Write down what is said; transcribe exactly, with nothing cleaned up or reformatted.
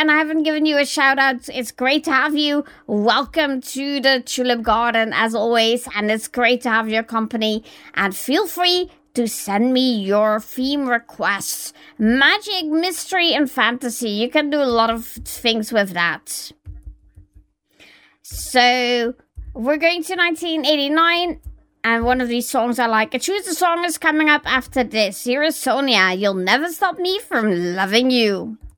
I haven't given you a shout out. It's great to have you. Welcome to the Tulip Garden, as always. And it's great to have your company. And feel free to send me your theme requests. Magic, mystery, and fantasy. You can do a lot of things with that. So, we're going to nineteen eighty-nine. And one of these songs I like. A Choose the Song is coming up after this. Here is Sonia. You'll never stop me from loving you.